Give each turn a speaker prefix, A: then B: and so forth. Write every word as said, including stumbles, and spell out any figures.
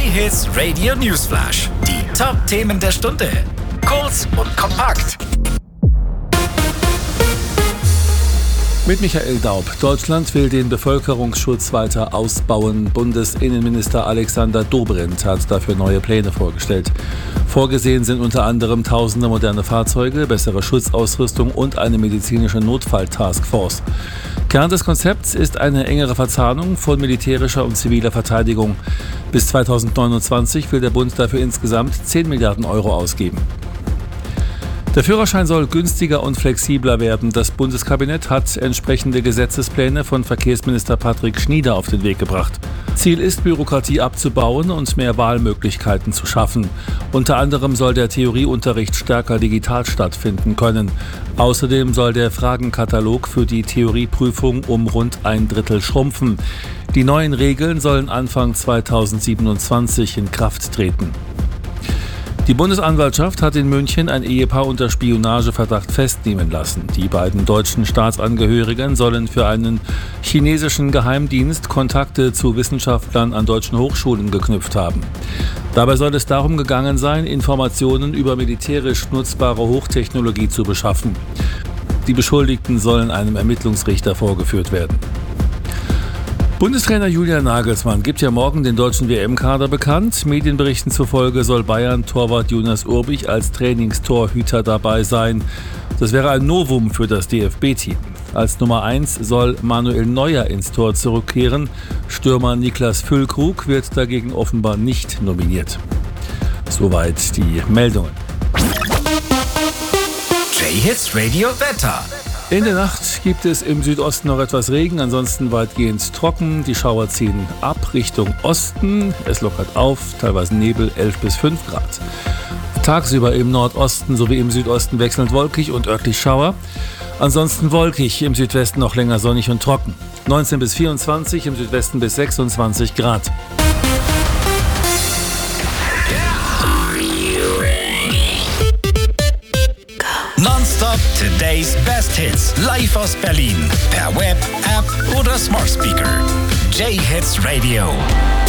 A: J-Hits Radio Newsflash. Die Top-Themen der Stunde. Kurz und kompakt.
B: Mit Michael Daub. Deutschland will den Bevölkerungsschutz weiter ausbauen. Bundesinnenminister Alexander Dobrindt hat dafür neue Pläne vorgestellt. Vorgesehen sind unter anderem tausende moderne Fahrzeuge, bessere Schutzausrüstung und eine medizinische Notfall-Taskforce. Kern des Konzepts ist eine engere Verzahnung von militärischer und ziviler Verteidigung. Bis zweitausendneunundzwanzig will der Bund dafür insgesamt zehn Milliarden Euro ausgeben. Der Führerschein soll günstiger und flexibler werden. Das Bundeskabinett hat entsprechende Gesetzespläne von Verkehrsminister Patrick Schnieder auf den Weg gebracht. Ziel ist, Bürokratie abzubauen und mehr Wahlmöglichkeiten zu schaffen. Unter anderem soll der Theorieunterricht stärker digital stattfinden können. Außerdem soll der Fragenkatalog für die Theorieprüfung um rund ein Drittel schrumpfen. Die neuen Regeln sollen Anfang zweitausendsiebenundzwanzig in Kraft treten. Die Bundesanwaltschaft hat in München ein Ehepaar unter Spionageverdacht festnehmen lassen. Die beiden deutschen Staatsangehörigen sollen für einen chinesischen Geheimdienst Kontakte zu Wissenschaftlern an deutschen Hochschulen geknüpft haben. Dabei soll es darum gegangen sein, Informationen über militärisch nutzbare Hochtechnologie zu beschaffen. Die Beschuldigten sollen einem Ermittlungsrichter vorgeführt werden. Bundestrainer Julian Nagelsmann gibt ja morgen den deutschen W M-Kader bekannt. Medienberichten zufolge soll Bayern-Torwart Jonas Urbich als Trainingstorhüter dabei sein. Das wäre ein Novum für das D F B-Team. Als Nummer eins soll Manuel Neuer ins Tor zurückkehren. Stürmer Niklas Füllkrug wird dagegen offenbar nicht nominiert. Soweit die Meldungen.
A: J-Hits Radio Wetter.
B: In der Nacht gibt es im Südosten noch etwas Regen, ansonsten weitgehend trocken. Die Schauer ziehen ab Richtung Osten. Es lockert auf, teilweise Nebel, elf bis fünf Grad. Tagsüber im Nordosten sowie im Südosten wechselnd wolkig und örtlich Schauer. Ansonsten wolkig, im Südwesten noch länger sonnig und trocken. neunzehn bis vierundzwanzig, im Südwesten bis sechsundzwanzig Grad.
A: Nonstop Today's Best Hits. Live aus Berlin. Per Web, App oder Smart Speaker. J-Hits Radio.